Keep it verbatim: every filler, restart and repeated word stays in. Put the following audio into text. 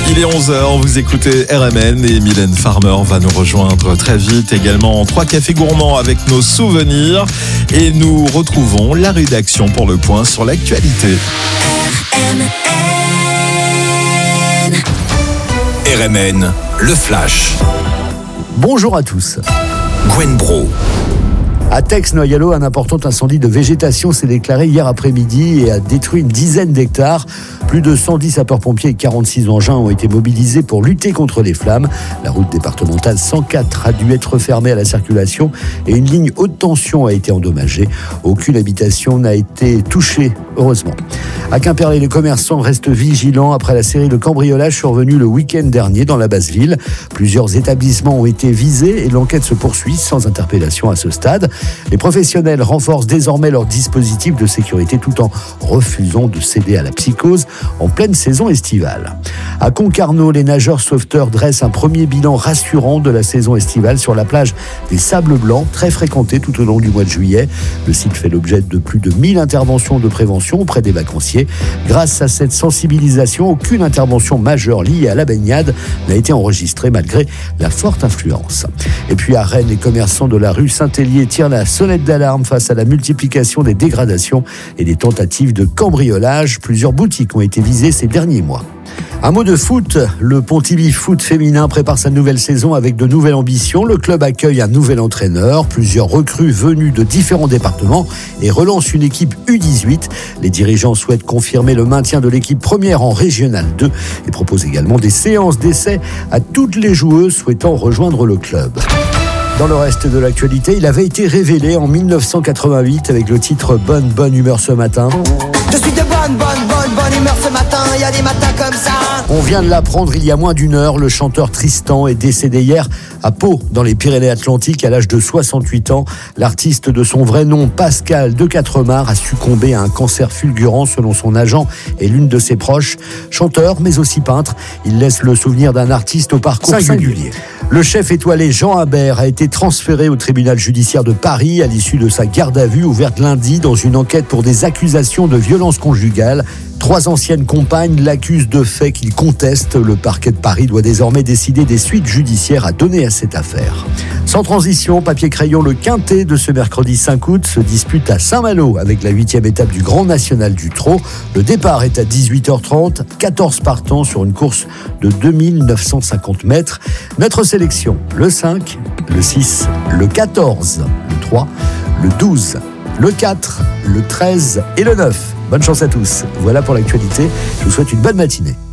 Il est onze heures, vous écoutez R M N et Mylène Farmer va nous rejoindre très vite. Également trois cafés gourmands avec nos souvenirs. Et nous retrouvons la rédaction pour le point sur l'actualité. R M N. R M N, le flash. Bonjour à tous. Gwen Bro. À Tex-Noyalo, un important incendie de végétation s'est déclaré hier après-midi et a détruit une dizaine d'hectares. Plus de cent dix sapeurs-pompiers et quarante-six engins ont été mobilisés pour lutter contre les flammes. La route départementale cent quatre a dû être fermée à la circulation et une ligne haute tension a été endommagée. Aucune habitation n'a été touchée, heureusement. À Quimperlé, les commerçants restent vigilants après la série de cambriolages survenus le week-end dernier dans la basse ville. Plusieurs établissements ont été visés et l'enquête se poursuit sans interpellation à ce stade. Les professionnels renforcent désormais leur dispositif de sécurité tout en refusant de céder à la psychose en pleine saison estivale. À Concarneau, les nageurs sauveteurs dressent un premier bilan rassurant de la saison estivale sur la plage des Sables Blancs, très fréquentée tout au long du mois de juillet. Le site fait l'objet de plus de mille interventions de prévention auprès des vacanciers. Grâce à cette sensibilisation, aucune intervention majeure liée à la baignade n'a été enregistrée malgré la forte influence. Et puis à Rennes, les commerçants de la rue Saint-Hélier tirent la sonnette d'alarme face à la multiplication des dégradations et des tentatives de cambriolage. Plusieurs boutiques ont été visées ces derniers mois. Un mot de foot, le Pontivy Foot féminin prépare sa nouvelle saison avec de nouvelles ambitions. Le club accueille un nouvel entraîneur, plusieurs recrues venues de différents départements et relance une équipe U dix-huit. Les dirigeants souhaitent confirmer le maintien de l'équipe première en Régional deux et proposent également des séances d'essai à toutes les joueuses souhaitant rejoindre le club. Dans le reste de l'actualité, il avait été révélé en dix-neuf cent quatre-vingt-huit avec le titre « Bonne, bonne humeur ce matin ». Je suis de bonne, bonne, bonne, bonne humeur ce matin, il y a des matins comme ça. On vient de l'apprendre il y a moins d'une heure, le chanteur Tristan est décédé hier à Pau, dans les Pyrénées-Atlantiques, à l'âge de soixante-huit ans. L'artiste de son vrai nom, Pascal de Quatremar, a succombé à un cancer fulgurant selon son agent et l'une de ses proches. Chanteur, mais aussi peintre, il laisse le souvenir d'un artiste au parcours singulier. singulier. Le chef étoilé Jean Habert a été transféré au tribunal judiciaire de Paris à l'issue de sa garde à vue ouverte lundi dans une enquête pour des accusations de violence conjugale. Trois anciennes compagnes l'accusent de faits qu'il conteste. Le parquet de Paris doit désormais décider des suites judiciaires à donner à cette affaire. Sans transition, papier-crayon, le quintet de ce mercredi cinq août se dispute à Saint-Malo avec la huitième étape du Grand National du Trot. Le départ est à dix-huit heures trente, quatorze partants sur une course de deux mille neuf cent cinquante mètres. Notre sélection, le cinq, le six, le quatorze, le trois, le douze, le quatre, le treize et le neuf. Bonne chance à tous. Voilà pour l'actualité. Je vous souhaite une bonne matinée.